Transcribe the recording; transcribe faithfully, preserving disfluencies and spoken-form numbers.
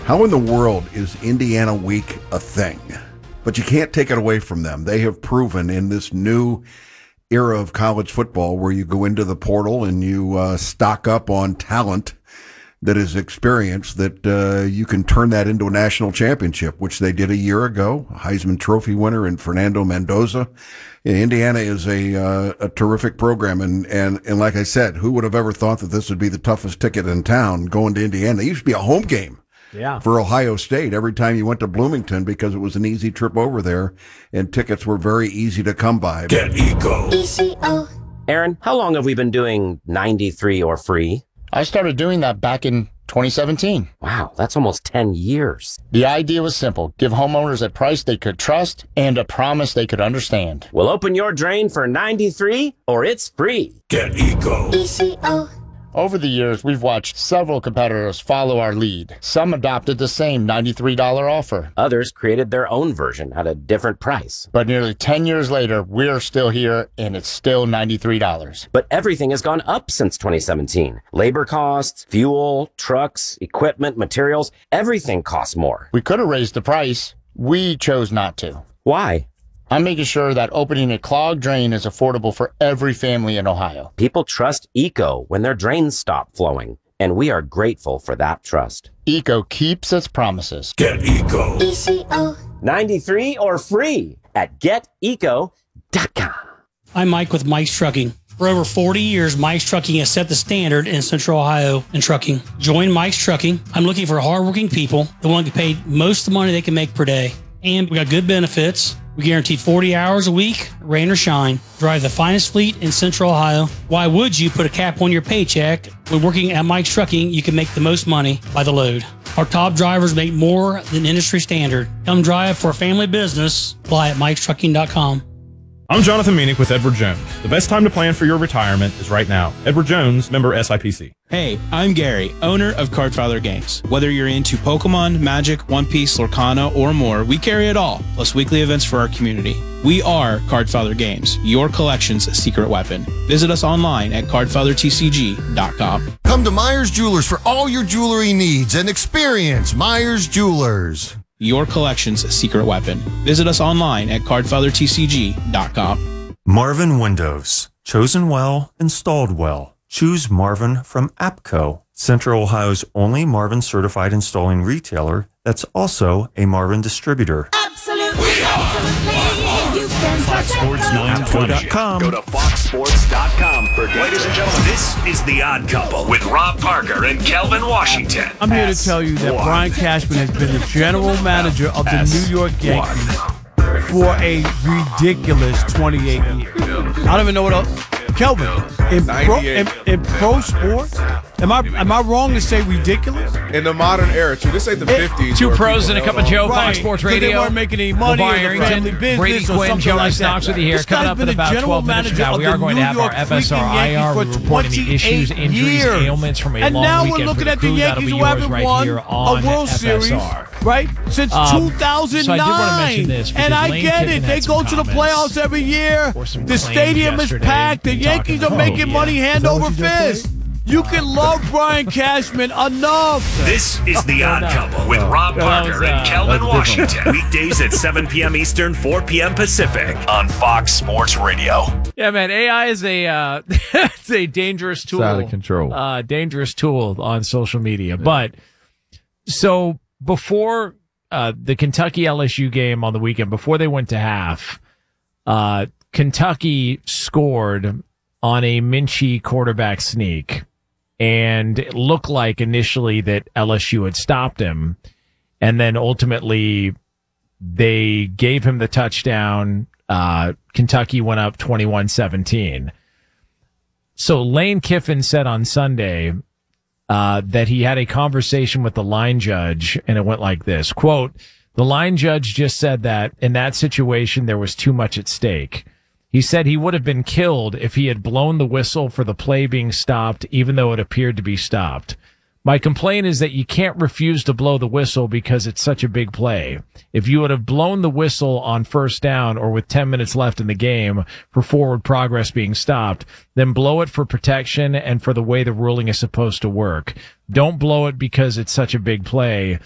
How in the world is Indiana Week a thing? But you can't take it away from them. They have proven in this new era of college football where you go into the portal and you uh, stock up on talent that is experienced, that uh, you can turn that into a national championship, which they did a year ago. A Heisman Trophy winner in Fernando Mendoza. Indiana is a uh, a terrific program, and, and and like I said, who would have ever thought that this would be the toughest ticket in town, going to Indiana? It used to be a home game. Yeah. For Ohio State every time you went to Bloomington, because it was an easy trip over there and tickets were very easy to come by. Get Eco. E C O. Aaron, how long have we been doing ninety-three or free? I started doing that back in twenty seventeen. Wow, that's almost ten years. The idea was simple. Give homeowners a price they could trust and a promise they could understand. We'll open your drain for ninety-three or it's free. Get Eco. E C O. Over the years, we've watched several competitors follow our lead. Some adopted the same ninety-three dollars offer. Others created their own version at a different price. But nearly ten years later, we're still here, and it's still ninety-three dollars. But everything has gone up since twenty seventeen. Labor costs, fuel, trucks, equipment, materials, everything costs more. We could have raised the price. We chose not to. Why? I'm making sure that opening a clogged drain is affordable for every family in Ohio. People trust Eco when their drains stop flowing, and we are grateful for that trust. Eco keeps its promises. Get Eco. E C O. ninety-three or free at get eco dot com. I'm Mike with Mike's Trucking. For over forty years, Mike's Trucking has set the standard in Central Ohio in trucking. Join Mike's Trucking. I'm looking for hardworking people that want to get paid most of the money they can make per day. And we got good benefits. We guarantee forty hours a week, rain or shine. Drive the finest fleet in Central Ohio. Why would you put a cap on your paycheck? When working at Mike's Trucking, you can make the most money by the load. Our top drivers make more than industry standard. Come drive for a family business. Apply at mikes trucking dot com. I'm Jonathan Meanick with Edward Jones. The best time to plan for your retirement is right now. Edward Jones, member S I P C. Hey, I'm Gary, owner of Cardfather Games. Whether you're into Pokemon, Magic, One Piece, Lorcana, or more, we carry it all, plus weekly events for our community. We are Cardfather Games, your collection's secret weapon. Visit us online at card father t c g dot com. Come to Myers Jewelers for all your jewelry needs and experience Myers Jewelers. Your collection's secret weapon. Visit us online at card father t c g dot com. Marvin Windows. Chosen well, installed well. Choose Marvin from APCO, Central Ohio's only Marvin certified installing retailer that's also a Marvin distributor. Absolutely. We are. You can Fox Sports nine twenty dot com. Go to fox sports dot com for ladies and gentlemen. This is The Odd Couple with Rob Parker and Kelvin Washington. I'm here to tell you that One. Brian Cashman has been the general manager of the S New York Yankees for a ridiculous twenty-eight years. I don't even know what else. Kelvin, in pro, in, in pro sports, am I am I wrong to say ridiculous? In the modern era, too. This ain't the fifties. Two pros and a cup of Joe, Right, Fox Sports 'cause Radio. They weren't making any money LeVar in the family Arrington, business Brady or Quinn, something Jonas like that. Knox with you here. This Coming guy's up been in the about general twelve minutes from manager now, of we the are going to New have our York F S R freaking I R. Yankees We're for reporting the issues, twenty-eight injuries, years. ailments from a And long now weekend we're for looking the at the crew. That'll Yankees be who yours haven't right won here a on World F S Series, R. right, since Um, two thousand nine. so I did want to mention this And I because Lane get Kiffin it. had They some go to the comments playoffs every year. or some The claims stadium is yesterday packed. The talking Yankees are about- making Oh, money yeah. hand over fist. You can love Brian Cashman enough. This is The Odd Couple with Rob Parker and Kelvin Washington. Weekdays at seven p.m. Eastern, four p.m. Pacific on Fox Sports Radio. Yeah, man, A I is a uh, it's a dangerous tool. It's out of control. Uh, dangerous tool on social media. Yeah. But so before uh, the Kentucky L S U game on the weekend, before they went to half, uh, Kentucky scored on a Minchie quarterback sneak, and it looked like initially that L S U had stopped him, and then ultimately they gave him the touchdown. Uh, Kentucky went up twenty-one seventeen. So Lane Kiffin said on Sunday uh, that he had a conversation with the line judge, and it went like this, quote, "The line judge just said that in that situation there was too much at stake. He said he would have been killed if he had blown the whistle for the play being stopped, even though it appeared to be stopped. My complaint is that you can't refuse to blow the whistle because it's such a big play. If you would have blown the whistle on first down or with ten minutes left in the game for forward progress being stopped, then blow it for protection and for the way the ruling is supposed to work. Don't blow it because it's such a big play.